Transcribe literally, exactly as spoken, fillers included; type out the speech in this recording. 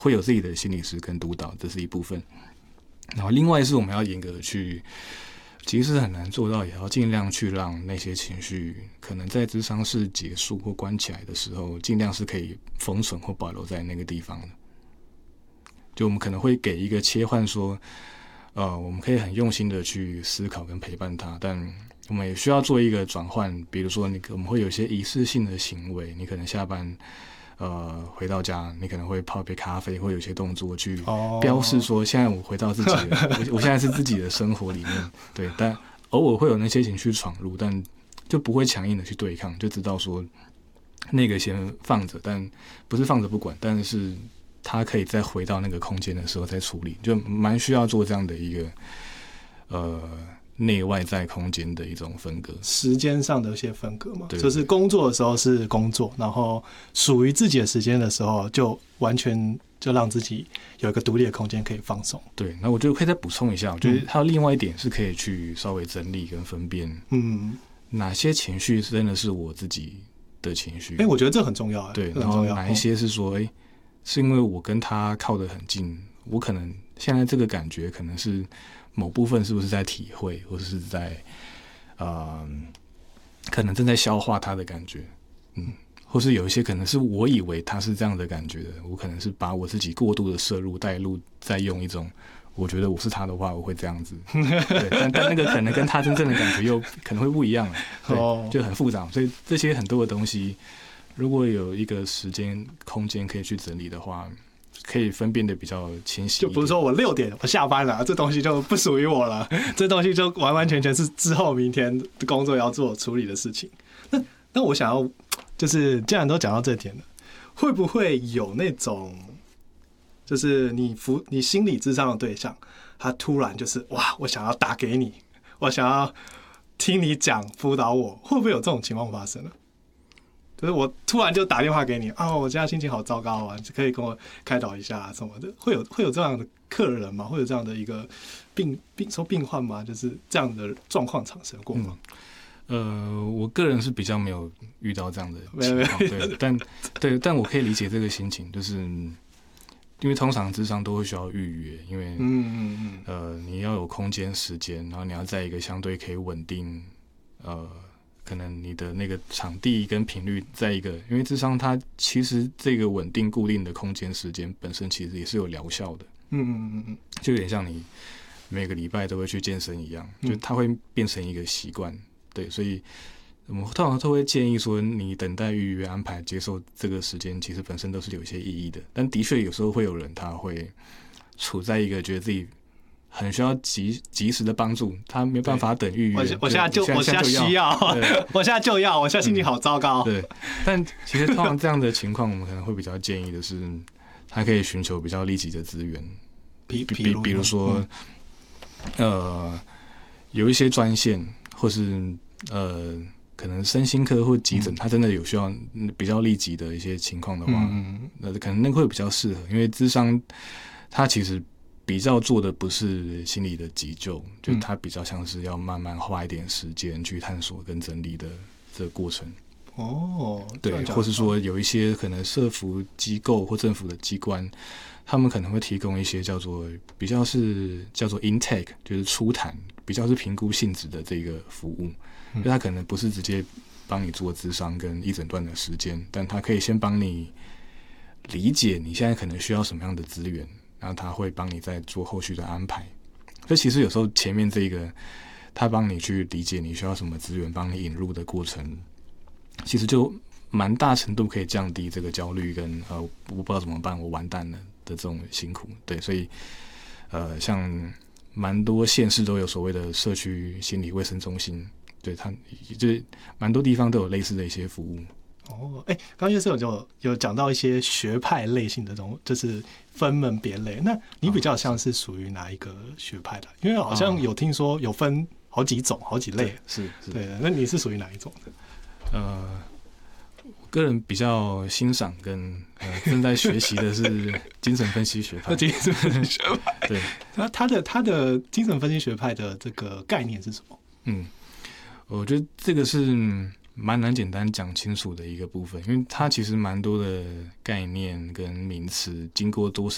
会有自己的心理师跟督导，这是一部分。然后另外是我们要严格的去，其实是很难做到，也要尽量去让那些情绪可能在咨商室结束或关起来的时候，尽量是可以封存或保留在那个地方的。就我们可能会给一个切换说，呃，我们可以很用心的去思考跟陪伴他，但我们也需要做一个转换，比如说你我们会有一些仪式性的行为，你可能下班呃回到家，你可能会泡杯咖啡，会有一些动作去标示说现在我回到自己的、oh. 我, 我现在是自己的生活里面，对，但偶尔会有那些情绪闯入，但就不会强硬的去对抗，就知道说那个先放着，但不是放着不管，但是他可以再回到那个空间的时候再处理，就蛮需要做这样的一个呃内外在空间的一种分隔， 时间上的一些分隔嘛，就是工作的时候是工作，然后属于自己的时间的时候，就完全就让自己有一个独立的空间可以放松。 对，那我觉得可以再补充一下，我觉得还有另外一点是可以去稍微整理跟分辨，嗯，哪些情绪真的是我自己的情绪， 哎、欸，我觉得这很重要， 对，然后哪一些是说，哎、欸，是因为我跟他靠得很近，我可能现在这个感觉可能是某部分是不是在体会，或者是在呃，可能正在消化他的感觉，嗯，或是有一些可能是我以为他是这样的感觉的，我可能是把我自己过度的摄入带入，再用一种我觉得我是他的话我会这样子，对，但但那个可能跟他真正的感觉又可能会不一样了，对，就很复杂，所以这些很多的东西，如果有一个时间空间可以去整理的话，可以分辨的比较清晰一点， 就不是说我六点我下班了，这东西就不属于我了，这东西就完完全全是之后明天工作要做处理的事情。那那我想要就是既然都讲到这点了，会不会有那种就是你服你心理咨商的对象，他突然就是哇，我想要打给你，我想要听你讲辅导我，会不会有这种情况发生呢？就是我突然就打电话给你啊，我现在心情好糟糕啊，可以跟我开导一下什么的，会有会有这样的客人吗？会有这样的一个病病说病患吗？就是这样的状况产生过吗？ 嗯、呃，我个人是比较没有遇到这样的情况，对，但对，但我可以理解这个心情，就是因为通常咨商都会需要预约，因为嗯嗯嗯呃，你要有空间时间，然后你要在一个相对可以稳定呃。可能你的那个场地跟频率在一个，因为諮商它其实这个稳定固定的空间时间本身其实也是有疗效的，嗯嗯嗯嗯，就有点像你每个礼拜都会去健身一样，就它会变成一个习惯，对，所以我们通常都会建议说，你等待预约安排接受这个时间，其实本身都是有一些意义的，但的确有时候会有人他会处在一个觉得自己很需要及及时的帮助，他没办法等预约。 我我现在就我现在需要，我现在就要，我现在心情好糟糕。 嗯、对，但其实通常这样的情况，我们可能会比较建议的是，他可以寻求比较立即的资源，比比比如说，嗯、呃，有一些专线，或是呃，可能身心科或急诊，他、嗯、真的有需要比较立即的一些情况的话，嗯，那可能那个会比较适合，因为諮商它其实比较做的不是心理的急救，就它比较像是要慢慢花一点时间去探索跟整理的这个过程。哦，对，或是说有一些可能社福机构或政府的机关，他们可能会提供一些叫做比较是叫做 intake， 就是初谈，比较是评估性质的这个服务，嗯、就他可能不是直接帮你做諮商跟一诊断的时间，但他可以先帮你理解你现在可能需要什么样的资源。然后他会帮你再做后续的安排，所以其实有时候前面这个他帮你去理解你需要什么资源，帮你引入的过程，其实就蛮大程度可以降低这个焦虑跟呃我不知道怎么办，我完蛋了的这种辛苦。对，所以呃像蛮多县市都有所谓的社区心理卫生中心，对，它就是蛮多地方都有类似的一些服务。 哦，哎，刚刚岳师有有讲到一些学派类型的这种，就是分门别类。那你比较像是属于哪一个学派的？因为好像有听说有分好几种、好几类。 是是。 对，那你是属于哪一种的？ 呃，我个人比较欣赏跟呃正在学习的是精神分析学派。 精神分析学派。 对。 那他的他的精神分析学派的这个概念是什么？ 嗯，我觉得这个是蛮难简单讲清楚的一个部分，因为它其实蛮多的概念跟名词，经过多